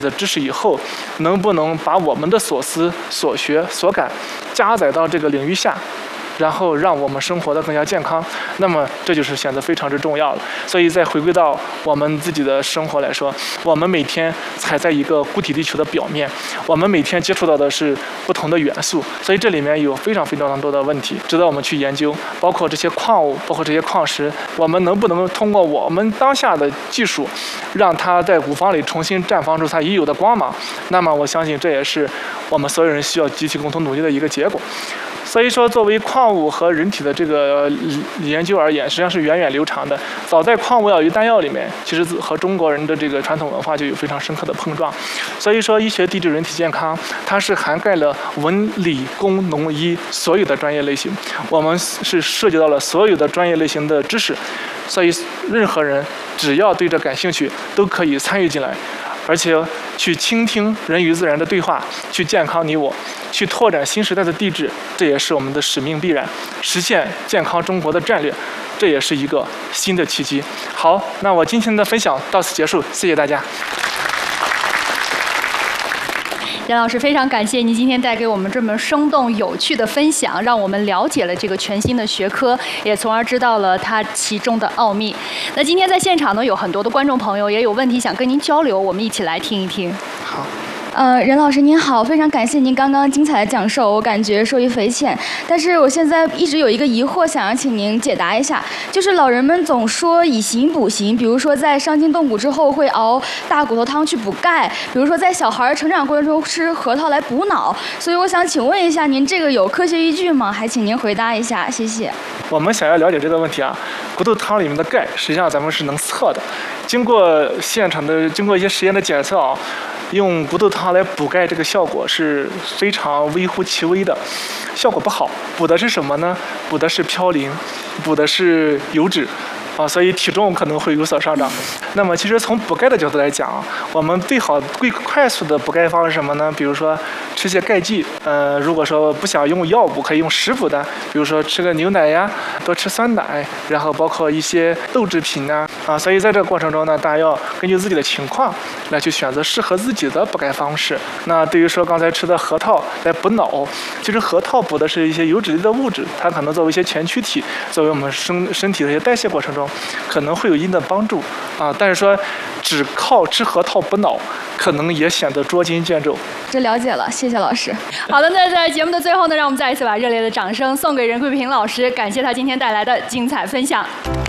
的知识以后，能不能把我们的所思、所学、所感加载到这个领域下，然后让我们生活得更加健康，那么这就是显得非常之重要了。所以再回归到我们自己的生活来说，我们每天踩在一个固体地球的表面，我们每天接触到的是不同的元素，所以这里面有非常多的问题值得我们去研究，包括这些矿物，包括这些矿石，我们能不能通过我们当下的技术，让它在古方里重新绽放出它已有的光芒？那么我相信这也是我们所有人需要集体共同努力的一个结果。所以说，作为矿物和人体的这个研究而言，实际上是源远流长的。早在矿物药与丹药里面，其实和中国人的这个传统文化就有非常深刻的碰撞。所以说，医学地质人体健康，它是涵盖了文理工农医所有的专业类型，我们是涉及到了所有的专业类型的知识，所以任何人只要对这感兴趣，都可以参与进来。而且去倾听人与自然的对话，去健康你我，去拓展新时代的地质，这也是我们的使命必然。实现健康中国的战略，这也是一个新的契机。好，那我今天的分享到此结束，谢谢大家。 任老师，非常感谢您今天带给我们这么生动有趣的分享，让我们了解了这个全新的学科，也从而知道了它其中的奥秘。那今天在现场呢，有很多的观众朋友也有问题想跟您交流，我们一起来听一听。 好。 任老师您好，非常感谢您刚刚精彩的讲授，我感觉受益匪浅。但是我现在一直有一个疑惑，想要请您解答一下，就是老人们总说以形补形，比如说在伤筋动骨之后会熬大骨头汤去补钙，比如说在小孩成长过程中吃核桃来补脑，所以我想请问一下，您这个有科学依据吗？还请您回答一下，谢谢。 我们想要了解这个问题啊，骨头汤里面的钙，实际上咱们是能测的，经过一些实验的检测啊。用骨头汤来补钙，这个效果是非常微乎其微的，效果不好。补的是什么呢？补的是嘌呤，补的是油脂。所以体重可能会有所上涨。那么，其实从补钙的角度来讲，我们最快速的补钙方是什么呢？比如说吃些钙剂。如果说不想用药补，可以用食补的，比如说吃个牛奶呀，多吃酸奶，然后包括一些豆制品啊。所以在这个过程中呢，大家要根据自己的情况来去选择适合自己的补钙方式。那对于说刚才吃的核桃来补脑，其实核桃补的是一些油脂类的物质，它可能作为一些前驱体，作为我们身体的一些代谢过程中。可能会有一定的帮助但是说只靠吃核桃补脑，可能也显得捉襟见肘。 这了解了，谢谢老师。 好的，那在节目的最后呢，让我们再一次把热烈的掌声送给任桂平老师，感谢他今天带来的精彩分享。